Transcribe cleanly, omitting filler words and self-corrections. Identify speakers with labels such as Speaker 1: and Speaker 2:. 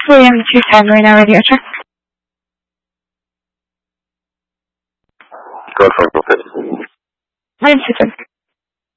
Speaker 1: William 210 Marina Radio Check.
Speaker 2: Go for it.
Speaker 1: William 210.